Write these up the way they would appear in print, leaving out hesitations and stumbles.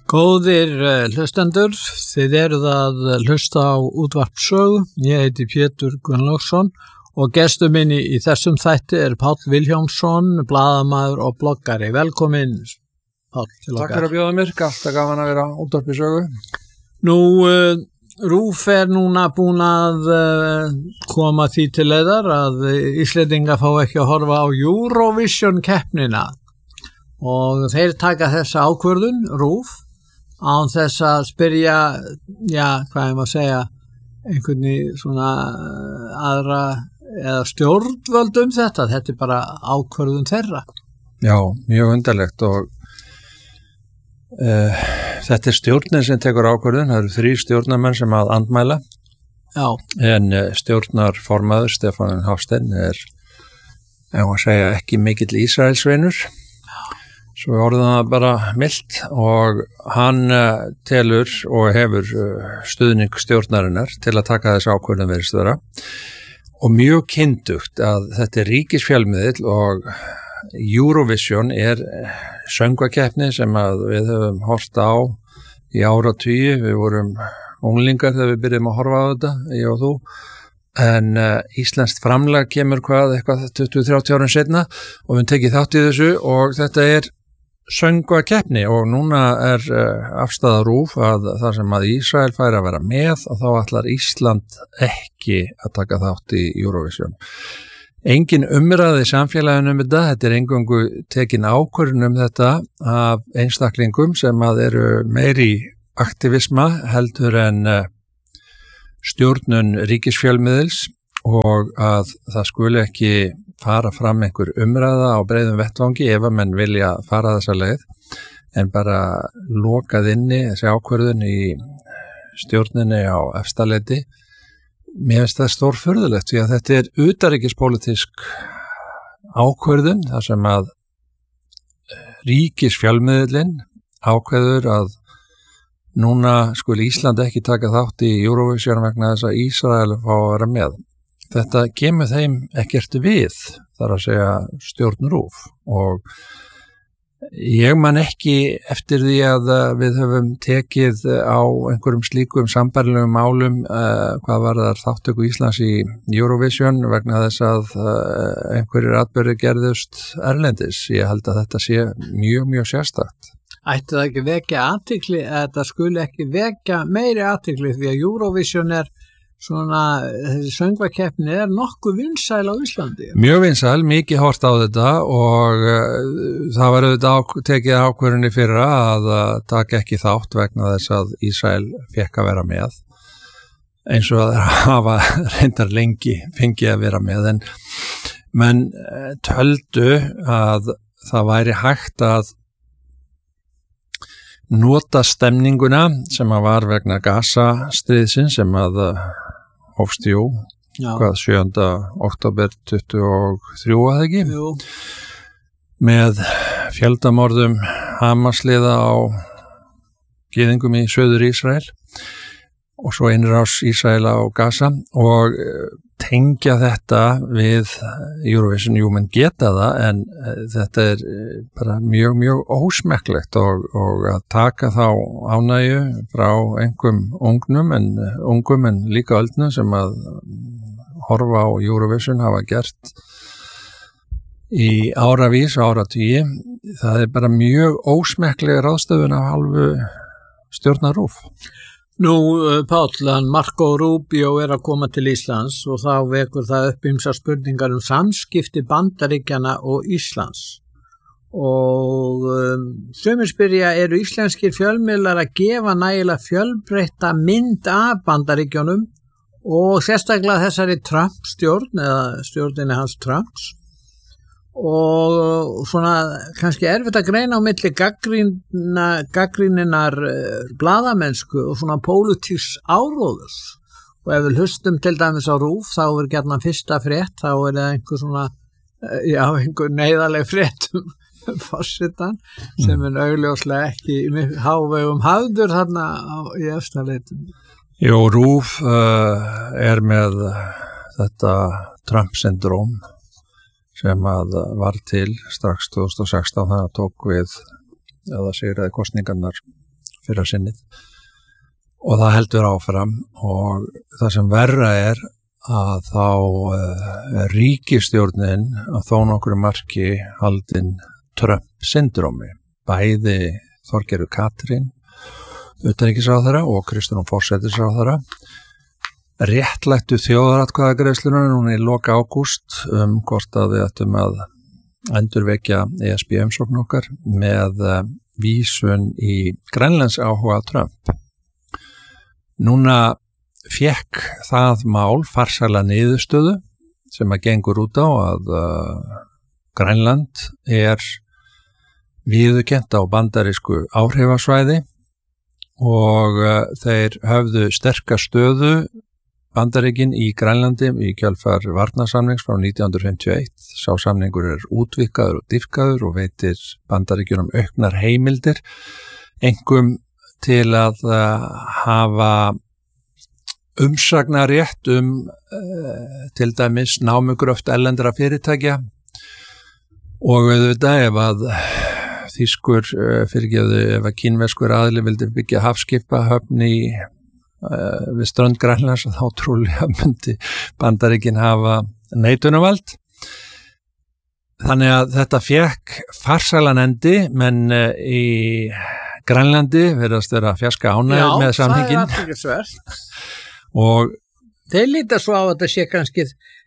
Góðir hlustendur, þið eruð að hlusta á útvarp Sögu. Ég heiti Pétur Gunnlaugsson og gestur minni í þessum þætti er Páll Vilhjálmsson, blaðamaður og bloggari. Velkomin, Páll, til okkar. Takk fyrir að bjóða mér, alltaf gaman að vera á útvarpi Sögu. Nú, RÚV núna búin að koma því til leiðar að Íslendingar fá ekki að horfa á Eurovision keppnina og þeir taka þessa ákvörðun, RÚV, án þess að spyrja, hvað ég maður segja, einhvern í svona aðra eða stjórnvöld þetta er bara ákvörðun þeirra. Já, mjög undarlegt og þetta er stjórnin sem tekur ákvörðun, það eru 3 stjórnarmenn sem að andmæla. Já. En stjórnarformaður Stefán Hafstein er, ef að segja, ekki mikill Ísraelsvinur. Svo orðum það bara milt og hann telur og hefur stuðning stjórnarinnar til að taka þessi ákvörðun virðist vera og mjög kyndugt að þetta er ríkisfjölmiðill og Eurovision er söngvakeppni sem að við höfum horft á í áratugi. Við vorum unglingar þegar við byrjum að horfa á þetta, ég og þú. En íslenskt framlag kemur eitthvað 20-30 árum seinna og við tekið þátt í þessu og þetta er söngvakeppni og núna er afstaða RÚV að það sem að Ísrael fær að vera með og þá ætlar Ísland ekki að taka þátt í Eurovision. Engin umræði í samfélaginu þetta er eingöngu tekin ákvörðun þetta af einstaklingum sem að eru meiri aktivisma heldur en stjórnun ríkisfjölmiðils og að það skuli ekki fara fram einhver umræða á breiðum vettvangi ef að menn vilja fara þessa leið en bara lokað inni þessi ákvörðun í stjórninni á efstaleiti. Mér finnst það stórfurðulegt því að þetta er utanríkispólitísk ákvörðun þar sem að ríkisfjölmiðillinn ákveður að núna skuli Ísland ekki taka þátt í Eurovision vegna þess að Ísrael fá að vera með. Þetta kemur þeim ekkert við, þar að segja stjórn RÚV og ég man ekki eftir því að við höfum tekið á einhverjum slíkum sambærilegum málum hvað var þar þáttöku Íslands í Eurovision vegna þess að einhverjir atburðir gerðust erlendis. Ég held að þetta sé mjög, mjög sérstakt. Ætti það ekki vekja athygli, þetta skuli ekki vekja meiri athygli því að Eurovision svona, þessi söngvakeppni er nokkuð vinsæl á Íslandi. Mjög vinsæl, mikið hort á þetta og það var auðvitað tekið ákvörðun í fyrra að taka ekki þátt vegna þess að Ísrael fékk að vera með eins og að hafa reyndar lengi fengið að vera með en menn töldu að það væri hægt að nota stemninguna sem að var vegna Gaza-stríðsins sem að hófst 7. október 23 að ekki með fjöldamorðum Hamasliða á gyðingum í söður Ísrael og svo innrás Ísrael á Gaza og tengja þetta við Eurovision, menn geta það en þetta er bara mjög, mjög ósmekklegt og að taka þá ánægju frá einhverjum ungum en líka öldnum sem að horfa á Eurovision hafa gert í áratugi. Það er bara mjög ósmekkleg ráðstöfun af hálfu stjórnar RÚV. Nú, Páll, Marco Rubio er að koma til Íslands og þá vekur það upp ýmsar spurningar samskipti Bandaríkjanna og Íslands. Og sumir spyrja, eru íslenskir fjölmiðlar að gefa nægilega fjölbreytta mynd af Bandaríkjunum og sérstaklega þessari Trump-stjórn eða stjórninni hans Trumps og svona kannski erfitt að greina á milli gagnrýninnar blaðamennsku og svona pólitísks áróðurs og ef við hlustum til dæmis á RÚV þá er gjarnan fyrsta frétt, þá er það einhver svona einhver neyðarleg frétt forsetan sem er augljóslega ekki hávegum hafður þarna í efstaleitinu. Jú, RÚV er með þetta Trump-syndróm sem að var til strax 2016 það tók við eða sigraði kosningarnar fyrir sinnið og það heldur áfram og það sem verra að þá ríkisstjórnin að þó nokkru marki haldin Trump-syndrómi. Bæði Þorgerður Katrín, utanríkisráðherra og Kristrún forsætisráðherra réttlættu þjóðaratkvæðagreiðsluna núna í lok ágúst hvort að við ættum að endurvekja ESB umsókn okkar með vísun í grænlensk áhuga Trump. Núna fékk það mál farsæla niðurstöðu sem að gengur út á að Grænland viðurkennt á bandarísku áhrifasvæði og þeir höfðu sterka stöðu Bandaríkin í Grænlandi í kjölfar varnarsamnings frá 1951. Sá samningur útvíkkaður og dýpkaður og veitir Bandaríkjunum auknar heimildir, einkum til að hafa umsagnarétt til dæmis námugröft erlendra fyrirtækja og auðvitað ef að ef að kínverskur aðili vildi byggja hafskipahöfn við strönd Grænlands þá trúlega myndi Bandaríkin hafa neitunarvald. Þannig að þetta fékk farsælan endi, menn í Grænlandi verðast vera fjarska ánægð með samningin. Já, það athyglisvert. Og þeir líta svo á að þetta sé kannski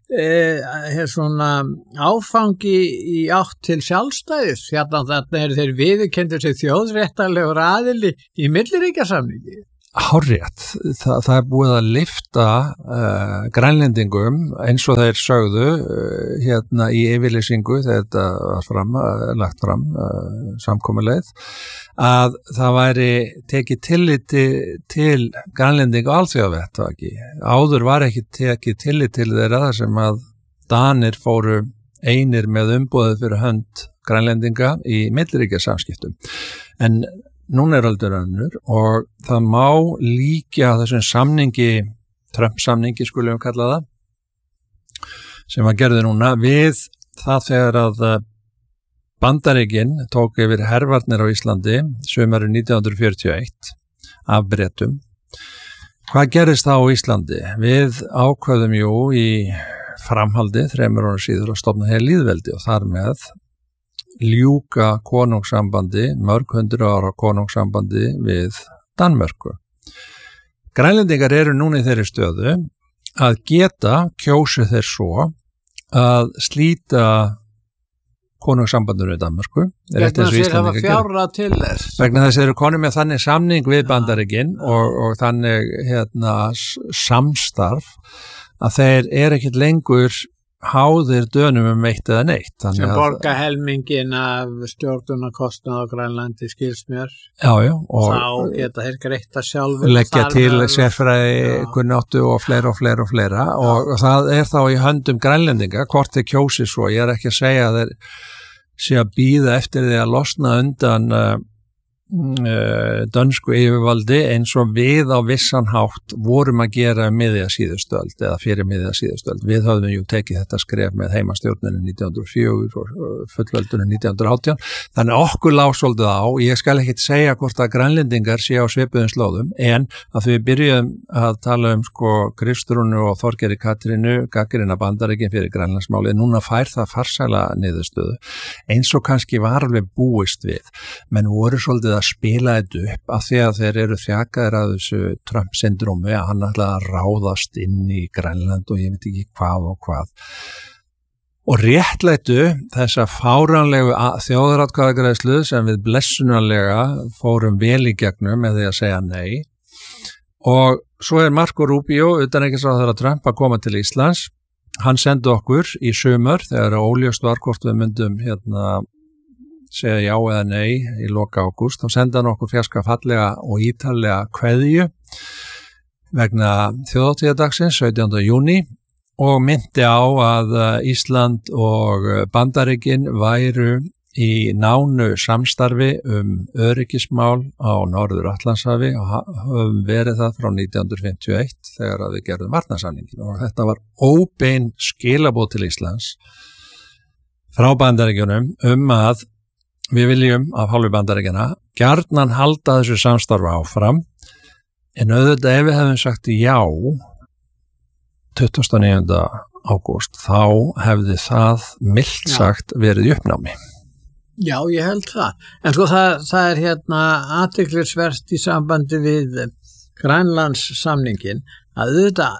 svona áfangi í átt til sjálfstæðis. Þarna þeir viðurkenndir sig þjóðréttarlegur aðili í milliríkjasamningi. Hárrétt, það búið að lyfta grænlendingum eins og þeir sögðu hérna í yfirlýsingu þegar þetta var lagt fram samkomuleið að það væri tekið tilliti til grænlendinga á alþjóðavettvaki. Áður var ekki tekið tillit til þeirra þar sem að Danir fóru einir með umboðið fyrir hönd grænlendinga í milliríkjasamskiptum. En núna aldur önnur og það má líkja þessum samningi, Trump-samningi skulum við kalla það, sem var gerði núna við það þegar að Bandaríkin tók yfir hervarnir á Íslandi sumarið 1941 af Bretum. Hvað gerist þá á Íslandi? Við ákveðum í framhaldi 3 ára síður að stofna hér lýðveldi og þar með ljúka konungssambandi, mörg 100 ára konungssambandi við Danmörku. Grænlendingar eru núna í þeirri stöðu að geta kjósið þeir svo að slíta konungssambandinu við Danmörku. Vegna þeir hafa fjárra til þess. Vegna þess eru konum með þannig samning við Bandaríkin og þannig samstarf að þeir ekkert lengur háðir Dönum eitt eða neitt. Sem borga helmingin af stjórnunarkostnað á Grænlandi skilst mér. Já. Og þá geta þeir greitt að sjálfur. Leggja til sérfræði kunnáttu og fleira. Og það þá í höndum Grænlendinga, hvort þeir kjósi svo. Ég ekki að segja að þeir sé að bíða eftir því að losna undan dönsku yfirvaldi eins og við á vissan hátt vorum að gera miðja síðustöld eða fyrir miðja síðustöld. Við höfðum tekið þetta skref með heimastjórninu 1904 og fullveldinu 1918. Þannig okkur lásólduð á, ég skal ekkit segja hvort að grænlendingar sé á svipuðum slóðum, en að við byrjuðum að tala Kristrúnu og Þorgerði Katrínu gagnrýna Bandaríkin fyrir grænlandsmálið. Núna fær það farsæla niðurstöðu eins og kannski var alveg búist við, menn voru svolítið að spila þetta upp af því að þeir eru þjakaðir að þessu Trump-syndrómi að hann ætlaði að ráðast inn í Grænland og ég veit ekki hvað. Og réttlættu þessa fáránlegu þjóðaratkvæðagreiðslu sem við blessunarlega fórum vel í gegnum með því að segja nei. Og svo Marco Rubio, utanríkisráðherra Trump, að koma til Íslands. Hann sendi okkur í sumar þegar óljóst var hvort við myndum segja já eða nei í loka ágúst. Þá sendi hann okkur fjarska fallega og ítarlega kveðju vegna þjóðhátíðardagsins 17. júní og myndi á að Ísland og Bandaríkin væru í nánu samstarfi öryggismál á Norður-Atlantshafi og höfum verið það frá 1951 þegar við gerðum varnarsamningin. Og þetta var óbein skilaboð til Íslands frá Bandaríkjunum að við viljum af hálfu Bandaríkjanna gjarnan halda þessu samstarfi áfram, en auðvitað ef við hefum sagt já 29. ágúst, þá hefði það milt sagt verið í uppnámi. Já, ég held það. En sko það er hérna athyglisvert í sambandi við Grænlandssamningin að auðvitað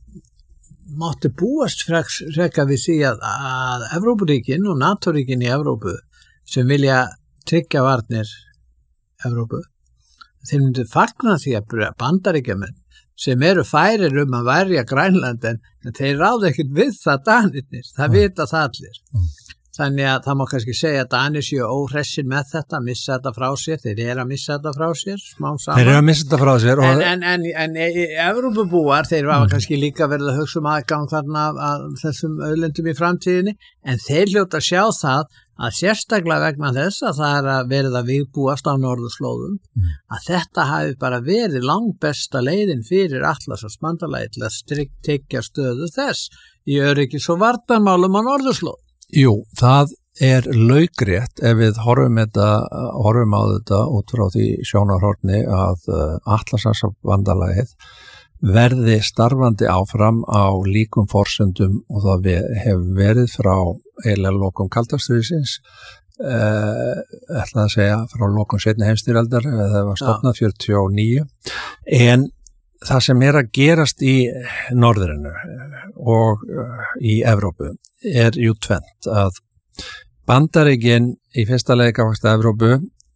mátti búast freka við því að Evrópuríkin og NATO-ríkin í Evrópu sem vilja tryggja varnir Evrópu, þeir myndu fagna því að Bandaríkjamenn sem eru færir að verja Grænland en þeir ráða ekkert við það Danirnir, það vita það allir. Þannig að það má kannski segja að Danir séu óhressir með þetta, missa þetta frá sér, þeir eru að missa þetta frá sér, smám saman. Þeir eru að missa þetta frá sér. En Evrópubúar, þeir hafa kannski líka verið að hugsa aðgang þarna að þessum auðlendum í framtíðinni, en þeir hljóta að sjá það að sérstaklega vegna þess að það er að verið að vígbúast á norðurslóðum, að þetta hafi bara verið langbesta leiðin fyrir Atlantshafsbandalagið til að tryggja stöðu þess í öryggis- og varnarmálum á norðurslóð. Jú, það er laukrétt ef við horfum á þetta út frá því sjónarhorni að Atlantshafsbandalagið verði starfandi áfram á líkum forsendum og það hefur verið frá eiginlega lokum kaldastríðsins, ætla að segja frá lokum seinni heimsstyrjaldar, það var stofnað 49, en það sem er að gerast í norðrinu og í Evrópu er jú tvennt, að Bandaríkin í fyrsta leið gagnvart Evrópu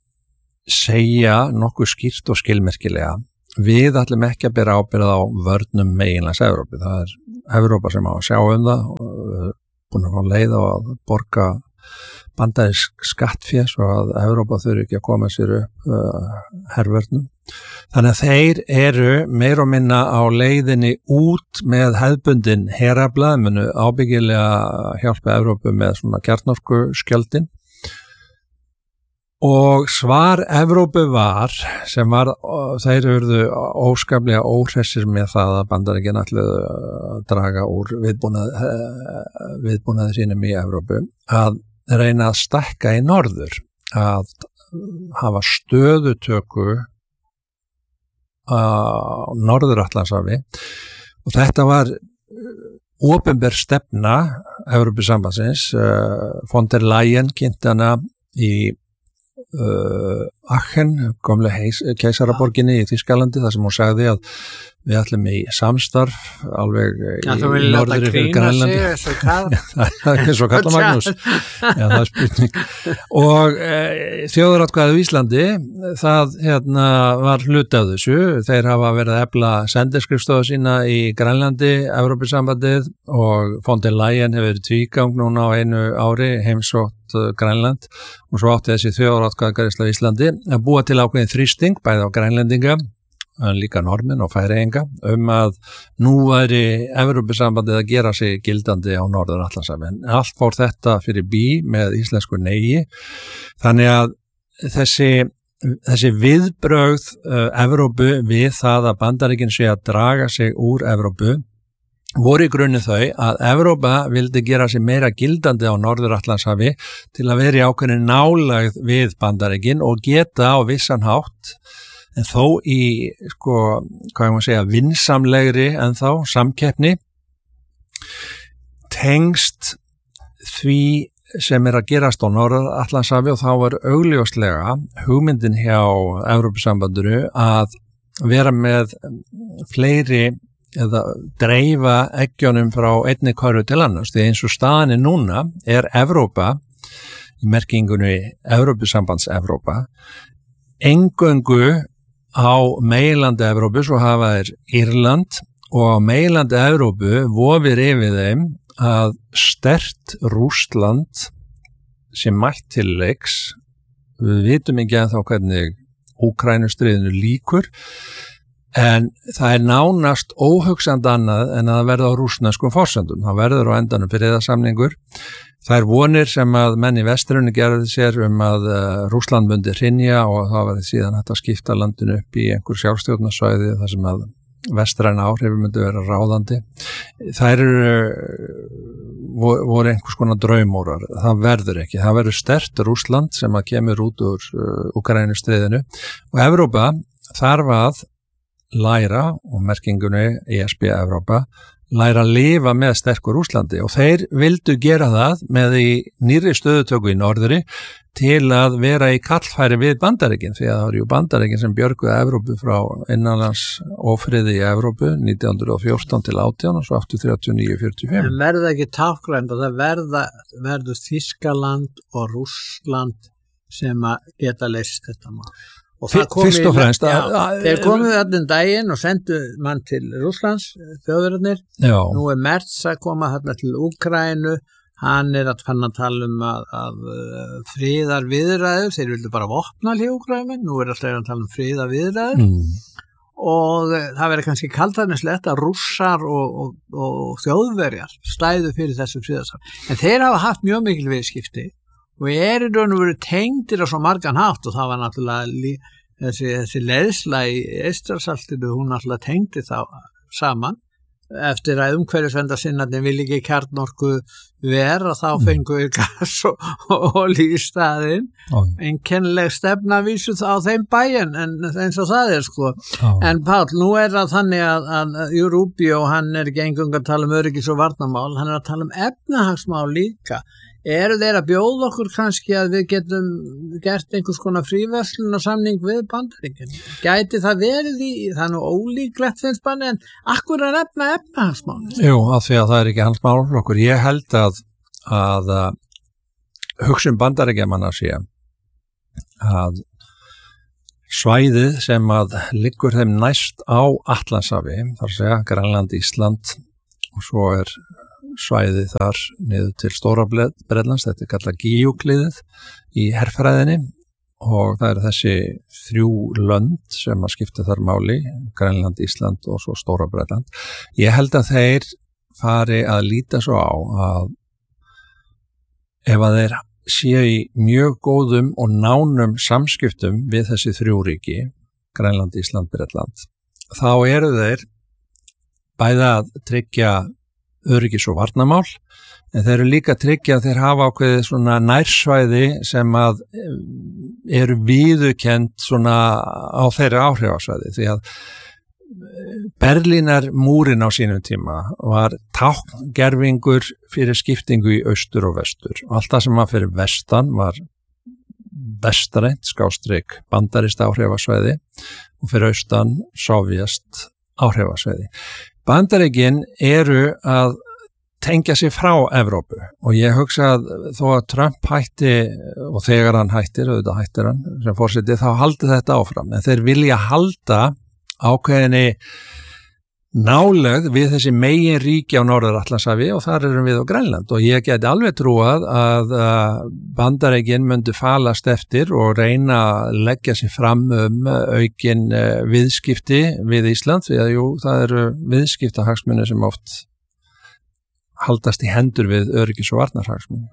segja nokkuð skýrt og skilmerkilega: við ætlum ekki að bera ábyrgð á vörnum meginlands Evrópu. Það er Evrópa sem á að sjá það, búin að fá leið á að borga bandarísk skattfé svo að Evrópa þurfi ekki að koma sér upp hervörnum. Þannig að þeir eru meir og minna á leiðinni út með hefðbundin herafla, munu ábyggilega hjálpa Evrópu með svona kjarnorkuskjöldin. Og svar Evrópu var, sem var, þeir urðu óskaplega óhressir með það að Bandaríkin ætluðu að draga úr viðbúnaði sínum í Evrópu, að reyna að stækka í norður, að hafa stöðutöku á Norður-Atlantshafi, og þetta var opinber stefna Evrópusambandsins. Von der Leyen kynnti hana í Aachen, gömlu keisaraborginni í Þýskalandi, þar sem hún sagði að við ætlum í samstarf alveg í norðri fyrir Grænlandi. Það er eins og Karla Magnús. Já, það er spurning. Og þjóðaratkvæðið í Íslandi, það var hluti af þessu. Þeir hafa verið að efla sendiskrifstofu sína í Grænlandi, Evrópusambandið, og von der Leyen hefur verið tvígang núna á einu ári heimsótt Grænland, og svo átti þessi þjóðaratkvæðagreiðsla í Íslandi að búa til ákveðin þrýsting bæði á grænlendinga, líka norðmenn og færeyinga, að nú væri Evrópusambandið að gera sig gildandi á Norður-Atlantshafi. En allt fór þetta fyrir bí með íslensku neigi. Þannig að þessi viðbrögð Evrópu við það að Bandaríkin sé að draga sig úr Evrópu voru í grunni þau að Evrópa vildi gera sig meira gildandi á Norður-Atlantshafi til að vera í ákveðin nálægð við Bandaríkin og geta á vissan hátt, en þó í, hvað ég má segja, vinsamlegri en þá samkeppni, tengst því sem að gerast á Norður-Atlantshafi, og þá var augljóslega hugmyndin hjá Evrópusambandinu að vera með fleiri eða dreifa eggjónum frá einni körfu til annars, því eins og staðan núna er Evrópa, í merkingunni Evrópusambands-Evrópa, eingöngu á meginlandi Evrópu, svo hafa þeir Írland, og á meginlandi Evrópu vofir yfir þeim að sterkt Rússland sem mætt til leiks. Við vitum ekki ennþá hvernig Úkraínustríðinu lýkur, en það er nánast óhugsandi annað en að verða á rússneskum forsendum. Það verður á endanum friðarsamningur. Það vonir sem að menn í vestrinu gerði sér að Rússland myndi hrynja, og það var síðan hægt að skipta landinu upp í einhver sjálfstjórnarsvæði þar sem að vestræna áhrifin myndi vera ráðandi. Þær voru einhvers konar draumórar. Það verður ekki. Það verður sterkt Rússland sem að kemur út úr Úkraínustríðinu og Evrópa þarf að læra og merkingunni ESB Evrópa læra að lifa með sterkur Rússlandi og þeir vildu gera það með í nýrri stöðutöku í norðri til að vera í kallfæri við Bandaríkin því að það eru Bandaríkin sem björguðu Evrópu frá innanlands ófriði í Evrópu 1914 til 18 og svo aftur 39-45. En verða ekki tákgrænt og það verður Þýskaland og Rússland sem að geta leyst þetta mál. Fyrst og fremst þeir komuðu allir daginn og sendu mann til Rússlands, þjóðverðarnir. Nú Merz að koma þarna til Úkraínu, hann að fann að tala að friðar viðræður, þeir vildu bara vopna í Úkraínu, nú alltaf að tala friðar viðræður og það verður kannski kaldhæðnislegt að Rússar og þjóðverjar stæðu fyrir þessu friðarsamning. En þeir hafa haft mjög mikil viðskipti og í raun og veru tengdir á svo margan hátt og það var náttúrulega þessi leiðsla í Eystrasaltinu, hún náttúrulega tengdi þá saman eftir að umhverfisverndarsinnarnir vil ekki kjarnorku vera þá fengu gas og olíu í staðinn einkennileg stefnavísu á þeim bæinn en eins og það sko. En Páll, nú það þannig að Rubio, hann ekki eingöngu að tala öryggis og varnarmál, hann að tala efnahagsmál líka. Eru þeir að bjóða okkur kannski að við getum gert einhvers konar fríverslunarsamning við Bandaríkin? Gæti það verið það nú ólíklegt finnst manni, en akkur að nefna efnahagsmál? Jú, af því að það ekki hans málflokkur. Ég held að hugsun Bandaríkjamanna sé að svæðið sem að liggur þeim næst á Atlantshafi, þar segja Grænland, Ísland og svo svæði þar niður til Stóra Bretlands, þetta kallað Gíukliðið í herfræðinni og það eru þessi 3 lönd sem að skipta þar máli, Grænland, Ísland og svo Stóra Bretland. Ég held að þeir fari að líta svo á að ef að þeir séu í mjög góðum og nánum samskiptum við þessi 3 ríki, Grænland, Ísland, Bretland, þá eru þeir bæði að tryggja öryggis og varnarmál, en þeir eru líka tryggja að þeir hafa ákveðið svona nærsvæði sem að eru viðurkennd svona á þeirra áhrifasvæði, því að Berlínar múrin á sínum tíma var tákngervingur fyrir skiptingu í austur og vestur og allt það sem var fyrir vestan var vestrænt / bandarist áhrifasvæði og fyrir austan sovjast áhrifasvæði. Bandaríkin eru að tengja sig frá Evrópu og ég hugsa að þó að Trump hætti og þegar hann hættir, auðvitað hættir hann sem forseti, þá haldi þetta áfram en þeir vilja halda ákveðinni nálegð við þessi megin ríki á Norður-Atlantshafi og þar erum við á Grænland og ég geti alveg trúað að Bandaríkin myndu falast eftir og reyna að leggja sig fram aukin viðskipti við Ísland því að það eru viðskiptahagsmunir sem oft haldast í hendur við öryggis- og varnarhagsmunir.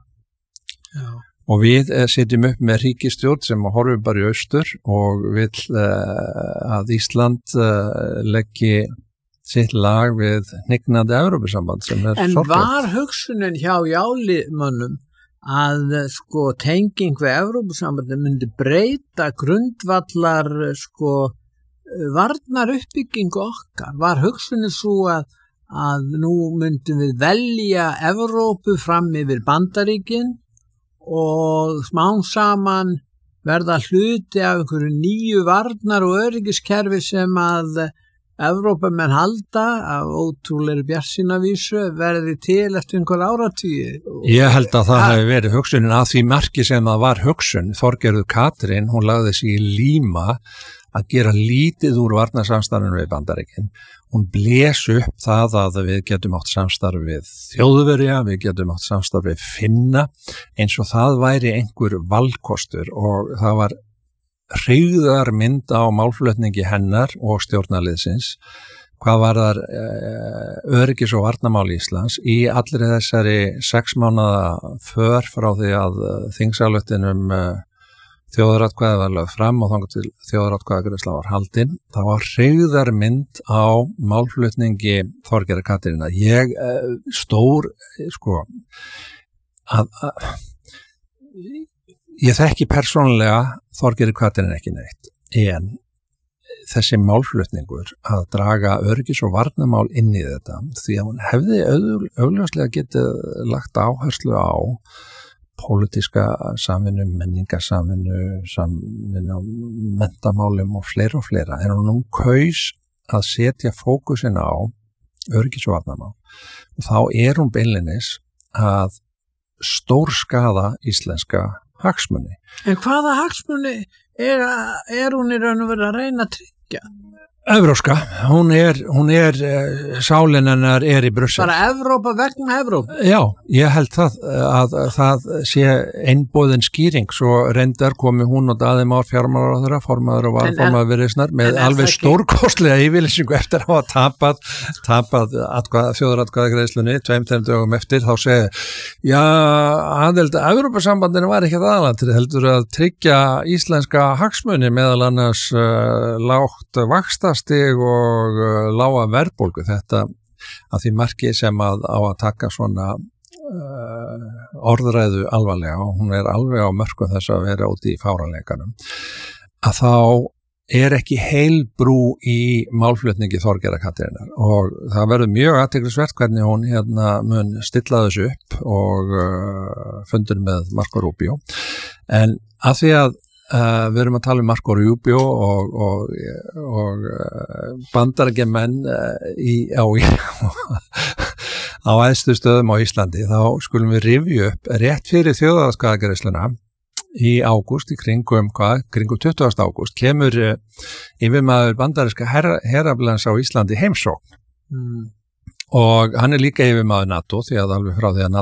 Og við sitjum upp með ríkisstjórn sem horfum bara í austur og vill að Ísland leggi sitt lag við hnignandi Evrópusamband sem en sorglegt. Var hugsunin hjá jálimönnum að tenging við Evrópusambandi myndi breyta grundvallar varnar uppbyggingu okkar? Var hugsunin svo að nú myndum við velja Evrópu fram yfir Bandaríkin og smám saman verða hluti af einhverju nýju varnar og öryggiskerfi sem að Evrópumenn halda af ótrúlegri bjartsýnavísu verði til eftir einhver áratugi. Ég held að það hafi verið hugsunin að því marki sem það var hugsun. Þorgerður Katrín, hún lagði sig í líma að gera lítið úr varnarsamstarfinu við Bandaríkin. Hún blés upp það að við getum átt samstarf við Þjóðverja, við getum átt samstarf við Finna, eins og það væri einhver valkostur og það var hreigðar mynd á málflutningi hennar og stjórnarliðsins hvað var þar öryggis- og varnarmál Íslands í allri þessari 6 mánaða för frá því að þingsályktun þjóðaratkvæði var lögð fram og þangað til þjóðaratkvæðagreiðsla var haldin, það var hreigðarmynd á málflutningi Þorgerðar Katrínar. Ég ég þekki persónulega Þorgerði Katrínar ekki neitt, en þessi málflutningur að draga öryggis- og varnarmál inn í þetta, því að hún hefði augljóslega getið lagt áherslu á pólitíska samvinnu, menningarsamvinnu, samvinnu á menntamálum og fleira, en hún kaus að setja fókusinn á öryggis- og varnarmál. Og þá hún beinlinis að stórskaða íslenska hagsmuni. En hvaða hagsmuni hún í raun og veru að reyna að tryggja? Evrópska, hún er sálin hennar í Brussel. Bara Evrópa vegna Evrópa? Já, ég held að það sé einboðin skýring, svo reyndar komi hún og Daði Már fjármálaráðherra, formaður og varaformaður Viðreisnar með alveg stórkostlega yfirlýsingu eftir að hafa tapað þjóðaratkvæðagreiðslunni 2-3 dögum eftir, þá segi já, aðild að Evrópusambandinu var ekki aðalatriði, heldur að tryggja íslenska hagsmuni, meðal annars lágt vaxtastig og lága verðbólgu, þetta að því marki sem að taka svona orðræðu alvarlega, og hún alveg á mörkum þess að vera úti í fáranleikanum, að þá ekki heil brú í málflutningi Þorgerðar Katrínar, og það verður mjög athyglisvert hvernig hún mun stilla þessu upp og fundur með Marco Rubio, en að því að við erum að tala um Marco Rubio og bandarækjamenn á æðstu stöðum á Íslandi, þá skulum við rifja upp rétt fyrir þjóðaratkvæðagreiðsluna í ágúst, í kringum 20. ágúst, kemur yfirmaður bandaríska heraflans á Íslandi heimsókn. Og hann líka yfirmaður NATO, því að alveg frá því að